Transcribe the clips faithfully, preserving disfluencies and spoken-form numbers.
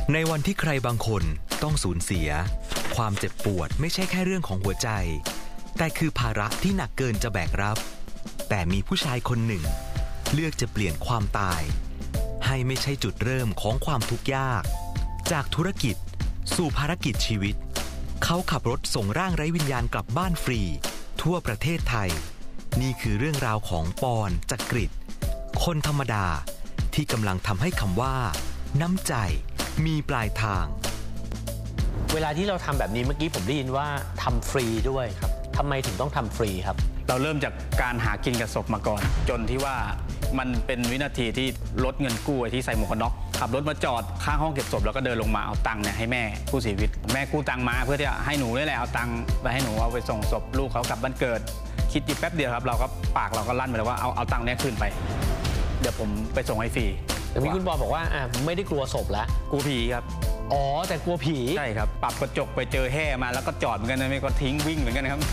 ในวันที่ใครบางคนต้องสูญเสียความเจ็บปวดไม่ใช่แค่เรื่องของหัวใจแต่คือภาระที่หนักเกินจะแบกรับแต่มีผู้ชายคนหนึ่งเลือกจะเปลี่ยนความตายให้ไม่ใช่จุดเริ่มของความทุกข์ยากจากธุรกิจสู่ภารกิจชีวิตเขาขับรถส่งร่างไร้วิญญาณกลับบ้านฟรีทั่วประเทศไทยนี่คือเรื่องราวของปอนจักริดคนธรรมดาที่กำลังทำให้คำว่าน้ำใจมีปลายทางเวลาที่เราทำแบบนี้เมื่อกี้ผมได้ยินว่าทำฟรีด้วยครับทำไมถึงต้องทำฟรีครับเราเริ่มจากการหากินกับศพมาก่อนจนที่ว่ามันเป็นวินาทีที่ลดเงินกู้ที่ใส่หมวกกันน็อกขับรถมาจอดข้างห้องเก็บศพแล้วก็เดินลงมาเอาตังค์เนี่ยให้แม่ผู้เสียชีวิตแม่กู้ตังค์มาเพื่อที่จะให้หนูนี่แหละเอาตังค์ไปให้หนูเอาไปส่งศพลูกเขากลับบ้านเกิดคิดอยู่แป๊บเดียวครับเราก็ปากเราก็ลั่นไปเลยว่าเอาเอาตังค์นี้คืนไปเดี๋ยวผมไปส่งให้ฟรีแต่มีคุณบอลบอกว่าอ่ะไม่ได้กลัวศพแล้วกลัวผีครับอ๋อแต่กลัวผีใช่ครับปรับกระจกไปเจอแห่มาแล้วก็จอดเหมือนกันนะไม่ก็ทิ้งวิ่งเหมือนกันนะครับ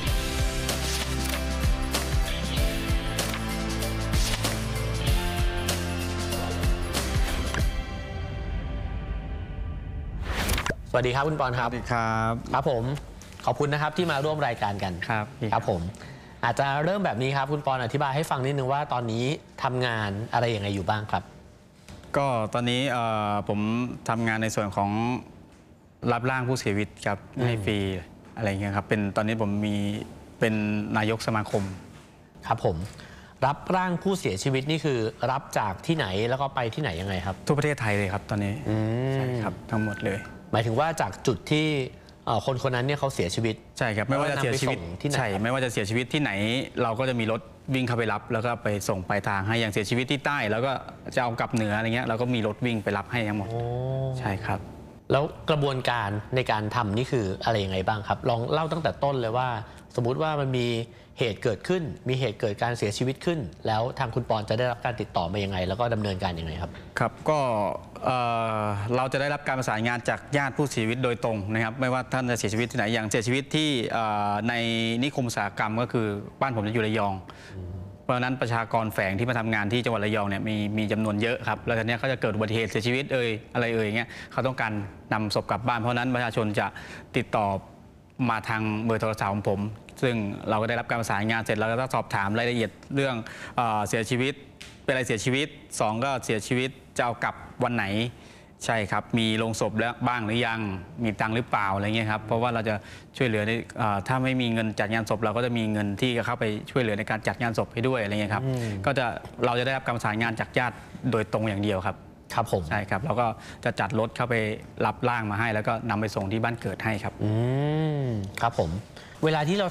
สวัสดีครับคุณปอนครับสวัสดีครับครับผมขอบคุณนะครับที่มาร่วมรายการกันครับครับผมอาจจะเริ่มแบบนี้ครับคุณปอนอธิบายให้ฟังนิดนึงว่าตอนนี้ทำงานอะไรยังไงอยู่บ้างครับก็ตอนนี้ผมทำงานในส่วนของรับร่างผู้เสียชีวิตครับให้ฟรีอะไรเงี้ยครับเป็นตอนนี้ผมมีเป็นนายกสมาคมครับผมรับร่างผู้เสียชีวิตนี่คือรับจากที่ไหนแล้วก็ไปที่ไหนยังไงครับทั่วประเทศไทยเลยครับตอนนี้ใช่ครับทั้งหมดเลยหมายถึงว่าจากจุดที่คนคนนั้นเนี่ยเขาเสียชีวิตใช่ครับไม่ว่าจะเสียชีวิตที่ไหนใช่ไม่ว่าจะเสียชีวิตที่ไหนเราก็จะมีรถวิ่งเข้าไปรับแล้วก็ไปส่งปลายทางให้อย่างเสียชีวิตที่ใต้แล้วก็จะเอากลับเหนืออะไรเงี้ยเราก็มีรถวิ่งไปรับให้ทั้งหมดใช่ครับแล้วกระบวนการในการทำนี่คืออะไรยังไงบ้างครับลองเล่าตั้งแต่ต้นเลยว่าสมมุติว่ามันมีเหตุเกิดขึ้นมีเหตุเกิดการเสียชีวิตขึ้นแล้วทางคุณปอนจะได้รับการติดต่อมายังไงแล้วก็ดำเนินการยังไงครับครับก็เราจะได้รับการประสานงานจากญาติผู้เสียชีวิตโดยตรงนะครับไม่ว่าท่านจะเสียชีวิตที่ไหนอย่างเสียชีวิตที่ในนิคมอุตสาหกรรมก็คือบ้านผมจะอยู่ระยองเพราะฉะนั้นประชากรแฝงที่มาทำงานที่จังหวัดระยองเนี่ยมีมีจำนวนเยอะครับแล้วทีนี้เขาจะเกิดอุบัติเหตุเสียชีวิตเอ่ยอะไรเอ่ยอย่างเงี้ยเขาต้องการนำศพกลับบ้านเพราะนั้นประชาชนจะติดต่อมาทางเบอร์โทรศัพท์ของผมซึ่งเราก็ได้รับการประสานงานเสร็จแล้วก็ต้องสอบถามรายละเอียดเรื่องเสียชีวิตเป็นอะไรเสียชีวิตสองก็เสียชีวิตจะเอากลับวันไหนใช่ครับมีโรงศพแล้วบ้างหรือยังมีตังค์หรือเปล่าอะไรเงี้ยครับเพราะว่าเราจะช่วยเหลือในถ้าไม่มีเงินจัดงานศพเราก็จะมีเงินที่จะเข้าไปช่วยเหลือในการจัดงานศพให้ด้วยอะไรเงี้ยครับก็จะเราจะได้รับการประสานงานจากญาติโดยตรงอย่างเดียวครับครับผมใช่ครับแล้วก็จะจัดรถเข้าไปรับร่างมาให้แล้วก็นำไปส่งที่บ้านเกิดให้ครับอืมครับผมเวลาที่เรา